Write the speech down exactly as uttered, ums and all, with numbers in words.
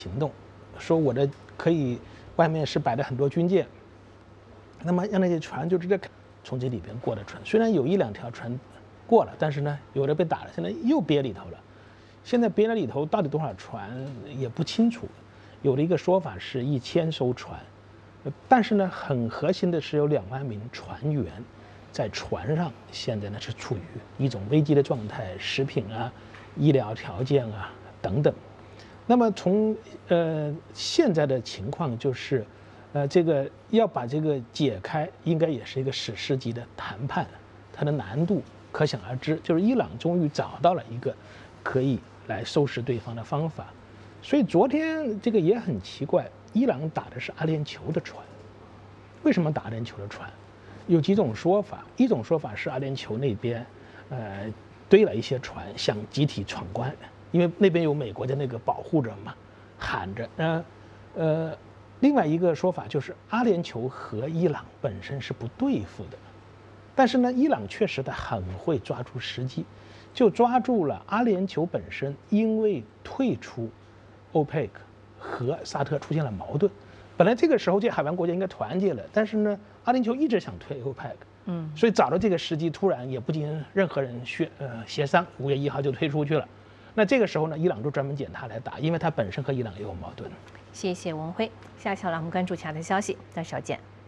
行动，说我的可以外面是摆了很多军舰，那么让那些船就直接从这里边过的船，虽然有一两条船过了，但是呢，有的被打了，现在又憋里头了。现在憋了里头到底多少船也不清楚，有的一个说法是一千艘船，但是呢，很核心的是有两万名船员在船上，现在呢是处于一种危机的状态，食品啊、医疗条件啊等等。那么从呃现在的情况就是，呃这个要把这个解开，应该也是一个史诗级的谈判，它的难度可想而知。就是伊朗终于找到了一个可以来收拾对方的方法，所以昨天这个也很奇怪，伊朗打的是阿联酋的船。为什么打阿联酋的船？有几种说法，一种说法是阿联酋那边，呃堆了一些船想集体闯关。因为那边有美国的那个保护着嘛，喊着，呃，呃，另外一个说法就是阿联酋和伊朗本身是不对付的，但是呢，伊朗确实的很会抓住时机，就抓住了阿联酋本身因为退出欧佩克和沙特出现了矛盾，本来这个时候这海湾国家应该团结了，但是呢，阿联酋一直想退欧佩克，嗯，所以找到这个时机，突然也不经任何人协呃协商，五月一号就退出去了。那这个时候呢，伊朗就专门捡它来打，因为它本身和伊朗也有矛盾。 谢谢文辉，下期好了，我们关注其他的消息，再稍见。